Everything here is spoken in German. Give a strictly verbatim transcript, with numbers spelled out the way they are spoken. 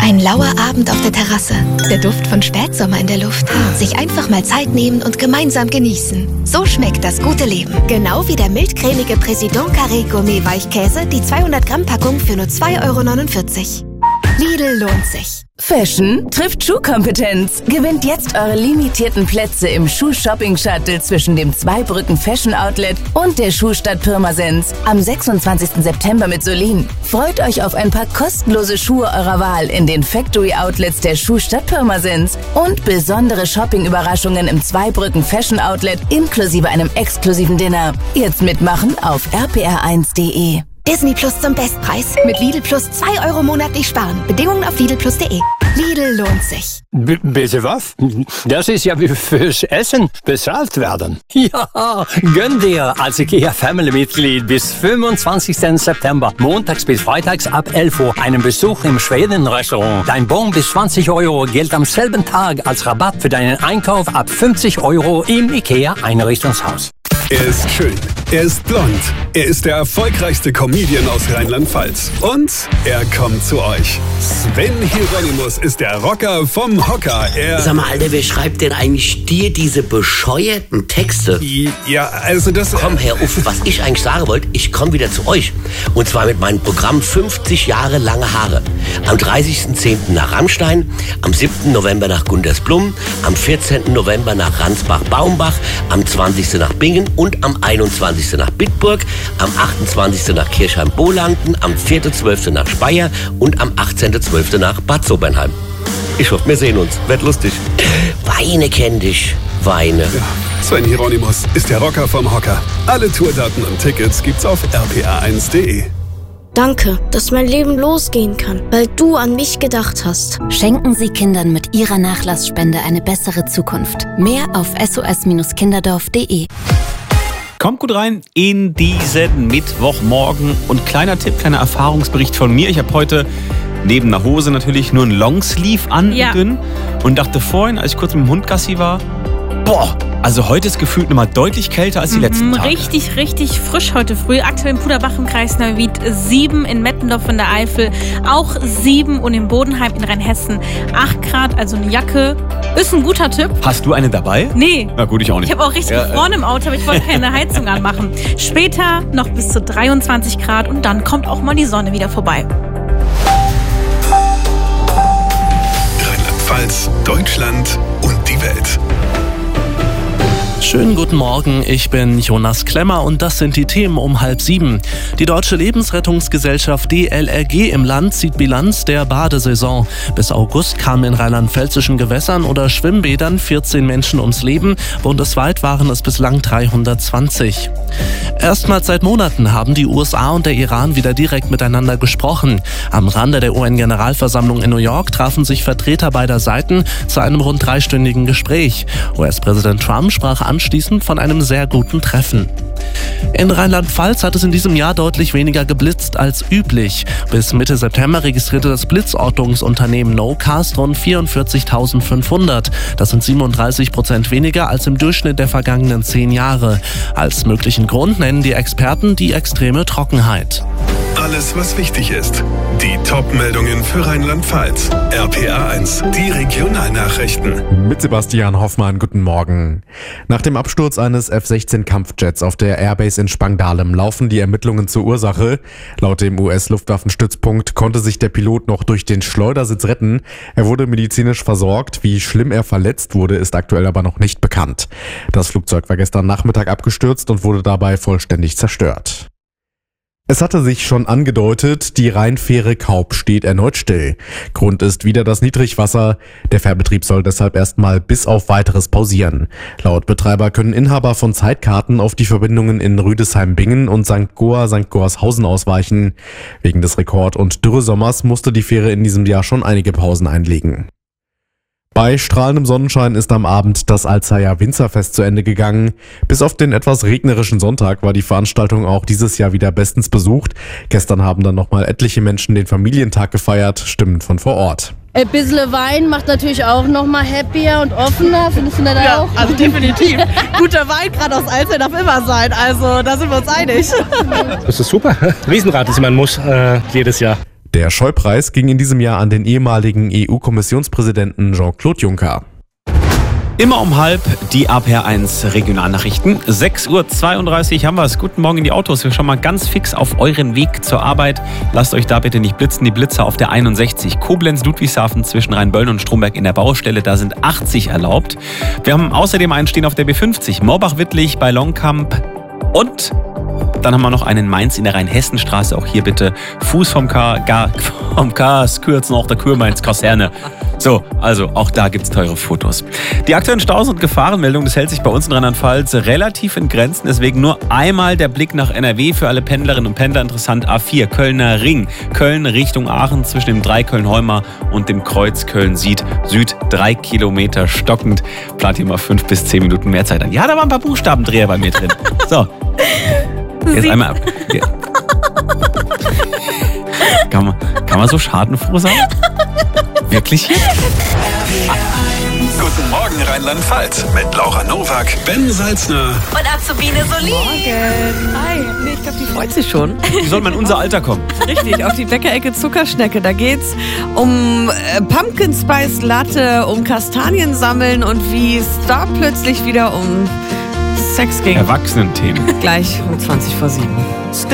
Ein lauer Abend auf der Terrasse. Der Duft von Spätsommer in der Luft. Sich einfach mal Zeit nehmen und gemeinsam genießen. So schmeckt das gute Leben. Genau wie der mildcremige Président Carré Gourmet Weichkäse, die zweihundert Gramm Packung für nur zwei Euro neunundvierzig. Lidl lohnt sich. Fashion trifft Schuhkompetenz. Gewinnt jetzt eure limitierten Plätze im Schuh-Shopping-Shuttle zwischen dem Zweibrücken Fashion Outlet und der Schuhstadt Pirmasens am sechsundzwanzigsten September mit Solin. Freut euch auf ein paar kostenlose Schuhe eurer Wahl in den Factory Outlets der Schuhstadt Pirmasens und besondere Shopping-Überraschungen im Zweibrücken Fashion Outlet inklusive einem exklusiven Dinner. Jetzt mitmachen auf r p r eins punkt d e. Disney Plus zum Bestpreis. Mit Lidl Plus zwei Euro monatlich sparen. Bedingungen auf lidl plus punkt d e. Lidl lohnt sich. B- bitte was? Das ist ja wie fürs Essen bezahlt werden. Ja, gönn dir als IKEA Family-Mitglied bis fünfundzwanzigsten September, montags bis freitags ab elf Uhr, einen Besuch im Schweden-Restaurant. Dein Bon bis zwanzig Euro gilt am selben Tag als Rabatt für deinen Einkauf ab fünfzig Euro im IKEA-Einrichtungshaus. Er ist schön, er ist blond, er ist der erfolgreichste Comedian aus Rheinland-Pfalz. Und er kommt zu euch. Sven Hieronymus ist der Rocker vom Hocker. Er Sag mal, Alter, wer schreibt denn eigentlich dir diese bescheuerten Texte? Ja, also das... Komm, Herr Uff, was ich eigentlich sagen wollte, ich komme wieder zu euch. Und zwar mit meinem Programm fünfzig Jahre lange Haare. Am dreißigsten zehnten nach Rammstein, am siebten November nach Gundersblum, am vierzehnten November nach Ransbach-Baumbach, am zwanzigsten nach Bingen und am einundzwanzigsten nach Bitburg, am achtundzwanzigsten nach Kirchheim-Bohlanden, am vierten zwölften nach Speyer und am achtzehnten zwölften nach Bad Sobernheim. Ich hoffe, wir sehen uns. Wird lustig. Weine kenn dich. Weine. Ja, Sven Hieronymus ist der Rocker vom Hocker. Alle Tourdaten und Tickets gibt's auf r p r eins punkt d e. Danke, dass mein Leben losgehen kann, weil du an mich gedacht hast. Schenken Sie Kindern mit Ihrer Nachlassspende eine bessere Zukunft. Mehr auf s o s kinderdorf punkt d e. Kommt gut rein in diesen Mittwochmorgen. Und kleiner Tipp, kleiner Erfahrungsbericht von mir. Ich habe heute neben einer Hose natürlich nur ein Longsleeve an, ja. dünn. Und dachte vorhin, als ich kurz mit dem Hund Gassi war, boah, also heute ist gefühlt nochmal deutlich kälter als die letzten Tage. Richtig, richtig frisch heute früh. Aktuell in Puderbach im Kreis Neuwied sieben, in Mettendorf in der Eifel auch sieben und in Bodenheim in Rheinhessen acht Grad, also eine Jacke. Ist ein guter Tipp. Hast du eine dabei? Nee. Na gut, ich auch nicht. Ich habe auch richtig ja, gefroren im Auto, aber ich wollte keine Heizung anmachen. Später noch bis zu dreiundzwanzig Grad und dann kommt auch mal die Sonne wieder vorbei. Rheinland-Pfalz, Deutschland und die Welt. Schönen guten Morgen, ich bin Jonas Klemmer und das sind die Themen um halb sieben. Die Deutsche Lebensrettungsgesellschaft D L R G im Land zieht Bilanz der Badesaison. Bis August kamen in rheinland-pfälzischen Gewässern oder Schwimmbädern vierzehn Menschen ums Leben. Bundesweit waren es bislang dreihundertzwanzig. Erstmals seit Monaten haben die U S A und der Iran wieder direkt miteinander gesprochen. Am Rande der U N-Generalversammlung in New York trafen sich Vertreter beider Seiten zu einem rund dreistündigen Gespräch. U S-Präsident Trump sprach anschließend von einem sehr guten Treffen. In Rheinland-Pfalz hat es in diesem Jahr deutlich weniger geblitzt als üblich. Bis Mitte September registrierte das Blitzortungsunternehmen Nocast rund vierundvierzigtausendfünfhundert. Das sind siebenunddreißig Prozent weniger als im Durchschnitt der vergangenen zehn Jahre. Als möglichen Grund nennen die Experten die extreme Trockenheit. Alles, was wichtig ist. Die Top-Meldungen für Rheinland-Pfalz. R P R eins, die Regionalnachrichten. Mit Sebastian Hoffmann, guten Morgen. Nach dem Absturz eines F sechzehn Kampfjets auf der Airbase in Spangdahlem laufen die Ermittlungen zur Ursache. Laut dem U S-Luftwaffenstützpunkt konnte sich der Pilot noch durch den Schleudersitz retten. Er wurde medizinisch versorgt. Wie schlimm er verletzt wurde, ist aktuell aber noch nicht bekannt. Das Flugzeug war gestern Nachmittag abgestürzt und wurde dabei vollständig zerstört. Es hatte sich schon angedeutet, die Rheinfähre Kaup steht erneut still. Grund ist wieder das Niedrigwasser. Der Fährbetrieb soll deshalb erstmal bis auf Weiteres pausieren. Laut Betreiber können Inhaber von Zeitkarten auf die Verbindungen in Rüdesheim-Bingen und Sankt Goar, Sankt Goarshausen ausweichen. Wegen des Rekord- und Dürresommers musste die Fähre in diesem Jahr schon einige Pausen einlegen. Bei strahlendem Sonnenschein ist am Abend das Alzheimer Winzerfest zu Ende gegangen. Bis auf den etwas regnerischen Sonntag war die Veranstaltung auch dieses Jahr wieder bestens besucht. Gestern haben dann nochmal etliche Menschen den Familientag gefeiert, Stimmen von vor Ort. Ein bisschen Wein macht natürlich auch nochmal happier und offener, findest du das ja, auch? Also definitiv. Guter Wein, gerade aus Alzey, darf immer sein, also da sind wir uns einig. Das ist super. Riesenrad ist immer ein Muss äh, jedes Jahr. Der Scholl-Preis ging in diesem Jahr an den ehemaligen E U-Kommissionspräsidenten Jean-Claude Juncker. Immer um halb die A P R eins Regionalnachrichten. sechs Uhr zweiunddreißig haben wir es. Guten Morgen in die Autos. Wir schauen mal ganz fix auf euren Weg zur Arbeit. Lasst euch da bitte nicht blitzen. Die Blitzer auf der einundsechzig. Koblenz-Ludwigshafen zwischen Rheinböllen und Stromberg in der Baustelle. Da sind achtzig erlaubt. Wir haben außerdem einen stehen auf der B fünfzig. Morbach-Wittlich bei Longkamp. Und dann haben wir noch einen Mainz in der Rheinhessenstraße. Auch hier bitte Fuß vom K, gar, vom K, kürzen auch der Kurmainz Kaserne. So, also auch da gibt's teure Fotos. Die aktuellen Staus und Gefahrenmeldungen, das hält sich bei uns in Rheinland-Pfalz relativ in Grenzen. Deswegen nur einmal der Blick nach N R W für alle Pendlerinnen und Pendler interessant. A vier, Kölner Ring. Köln Richtung Aachen zwischen dem Dreiköln-Heumer und dem Kreuz Köln-Süd. Süd drei Kilometer stockend. Plant hier mal fünf bis zehn Minuten mehr Zeit an. Ja, da waren ein paar Buchstabendreher bei mir drin. So. Jetzt einmal ab. Ja. Kann man, kann man so schadenfroh sein? Wirklich jetzt? Guten Morgen Rheinland-Pfalz mit Laura Nowak, Ben Salzner und Azubine Solin. Morgen. Hi. Nee, ich glaube, die freut sich schon. Die soll mal in unser Alter kommen. Richtig, auf die Bäckerecke Zuckerschnecke. Da geht's um äh, Pumpkin Spice Latte, um Kastanien sammeln und wie es da plötzlich wieder um Sex ging. Erwachsenenthemen. Gleich um zwanzig vor sieben.